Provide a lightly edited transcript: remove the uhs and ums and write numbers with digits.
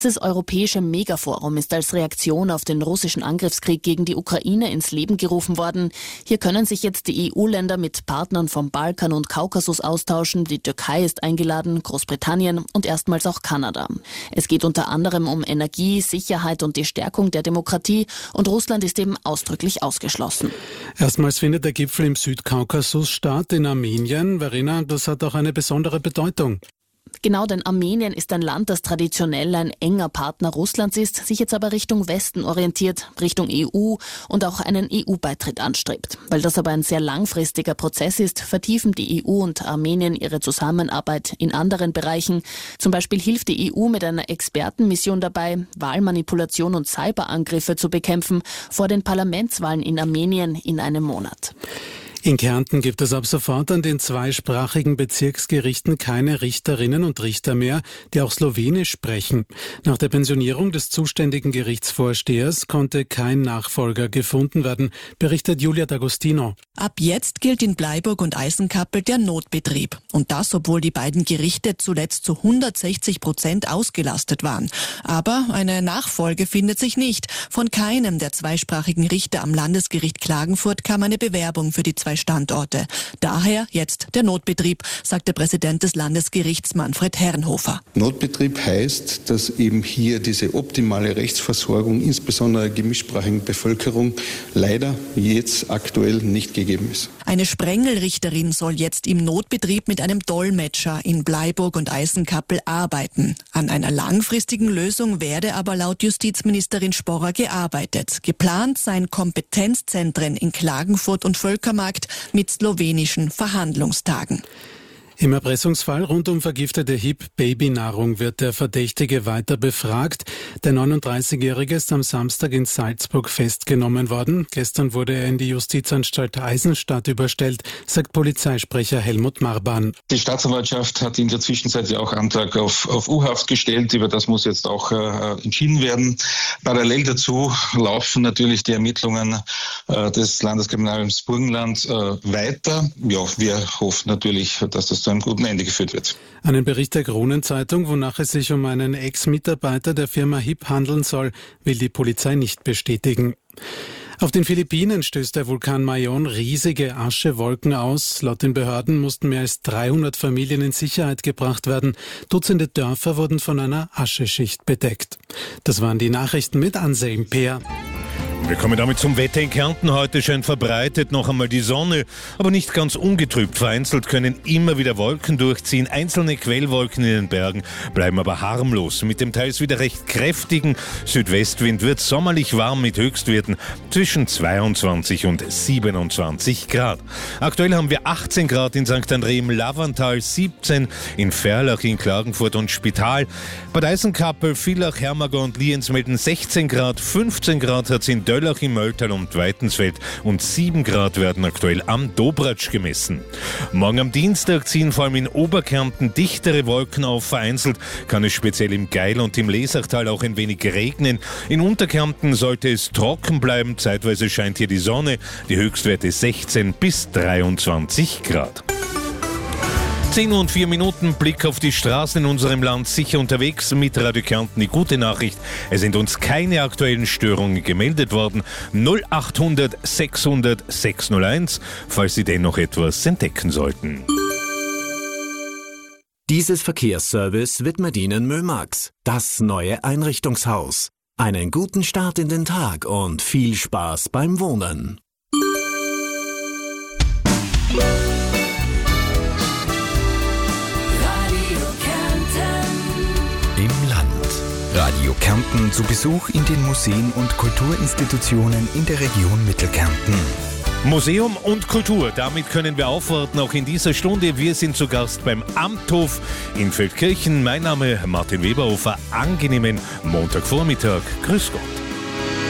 Das Europäische Megaforum ist als Reaktion auf den russischen Angriffskrieg gegen die Ukraine ins Leben gerufen worden. Hier können sich jetzt die EU-Länder mit Partnern vom Balkan und Kaukasus austauschen. Die Türkei ist eingeladen, Großbritannien und erstmals auch Kanada. Es geht unter anderem um Energie, Sicherheit und die Stärkung der Demokratie, und Russland ist eben ausdrücklich ausgeschlossen. Erstmals findet der Gipfel im Südkaukasus statt, in Armenien. Verena, das hat auch eine besondere Bedeutung. Genau, denn Armenien ist ein Land, das traditionell ein enger Partner Russlands ist, sich jetzt aber Richtung Westen orientiert, Richtung EU und auch einen EU-Beitritt anstrebt. Weil das aber ein sehr langfristiger Prozess ist, vertiefen die EU und Armenien ihre Zusammenarbeit in anderen Bereichen. Zum Beispiel hilft die EU mit einer Expertenmission dabei, Wahlmanipulation und Cyberangriffe zu bekämpfen vor den Parlamentswahlen in Armenien in einem Monat. In Kärnten gibt es ab sofort an den zweisprachigen Bezirksgerichten keine Richterinnen und Richter mehr, die auch Slowenisch sprechen. Nach der Pensionierung des zuständigen Gerichtsvorstehers konnte kein Nachfolger gefunden werden, berichtet Julia D'Agostino. Ab jetzt gilt in Bleiburg und Eisenkappel der Notbetrieb. Und das, obwohl die beiden Gerichte zuletzt zu 160% ausgelastet waren. Aber eine Nachfolge findet sich nicht. Von keinem der zweisprachigen Richter am Landesgericht Klagenfurt kam eine Bewerbung für die zwei Standorte. Daher jetzt der Notbetrieb, sagt der Präsident des Landesgerichts Manfred Herrenhofer. Notbetrieb heißt, dass eben hier diese optimale Rechtsversorgung, insbesondere der gemischsprachigen Bevölkerung, leider jetzt aktuell nicht gegeben ist. Eine Sprengelrichterin soll jetzt im Notbetrieb mit einem Dolmetscher in Bleiburg und Eisenkappel arbeiten. An einer langfristigen Lösung werde aber laut Justizministerin Sporrer gearbeitet. Geplant seien Kompetenzzentren in Klagenfurt und Völkermarkt mit slowenischen Verhandlungstagen. Im Erpressungsfall rund um vergiftete HIP-Babynahrung wird der Verdächtige weiter befragt. Der 39-Jährige ist am Samstag in Salzburg festgenommen worden. Gestern wurde er in die Justizanstalt Eisenstadt überstellt, sagt Polizeisprecher Helmut Marban. Die Staatsanwaltschaft hat in der Zwischenzeit ja auch Antrag auf U-Haft gestellt. Über das muss jetzt auch entschieden werden. Parallel dazu laufen natürlich die Ermittlungen des Landeskriminalamts Burgenland weiter. Ja, wir hoffen natürlich, dass das zu einem guten Ende geführt wird. Einen Bericht der Kronenzeitung, wonach es sich um einen Ex-Mitarbeiter der Firma HIP handeln soll, will die Polizei nicht bestätigen. Auf den Philippinen stößt der Vulkan Mayon riesige Aschewolken aus. Laut den Behörden mussten mehr als 300 Familien in Sicherheit gebracht werden. Dutzende Dörfer wurden von einer Ascheschicht bedeckt. Das waren die Nachrichten mit Anselm Peer. Wir kommen damit zum Wetter in Kärnten. Heute scheint verbreitet noch einmal die Sonne, aber nicht ganz ungetrübt. Vereinzelt können immer wieder Wolken durchziehen. Einzelne Quellwolken in den Bergen bleiben aber harmlos. Mit dem teils wieder recht kräftigen Südwestwind wird sommerlich warm mit Höchstwerten zwischen 22 und 27 Grad. Aktuell haben wir 18 Grad in St. André im Lavantal, 17 in Ferlach, in Klagenfurt und Spital. Bad Eisenkappel, Villach, Hermagor und Lienz melden 16 Grad, 15 Grad hat es in Döllach im Mölltal und Weitensfeld und 7 Grad werden aktuell am Dobratsch gemessen. Morgen am Dienstag ziehen vor allem in Oberkärnten dichtere Wolken auf. Vereinzelt kann es speziell im Geil und im Lesachtal auch ein wenig regnen. In Unterkärnten sollte es trocken bleiben. Zeitweise scheint hier die Sonne. Die Höchstwerte 16 bis 23 Grad. 10:04, Blick auf die Straßen in unserem Land, sicher unterwegs mit Radio Kärnten. Die gute Nachricht, es sind uns keine aktuellen Störungen gemeldet worden. 0800 600 601, falls Sie dennoch etwas entdecken sollten. Dieses Verkehrsservice widmet Ihnen Mömax, das neue Einrichtungshaus. Einen guten Start in den Tag und viel Spaß beim Wohnen. Im Land. Radio Kärnten zu Besuch in den Museen und Kulturinstitutionen in der Region Mittelkärnten. Museum und Kultur, damit können wir aufwarten, auch in dieser Stunde. Wir sind zu Gast beim Amthof in Feldkirchen. Mein Name Martin Weberhofer. Angenehmen Montagvormittag. Grüß Gott.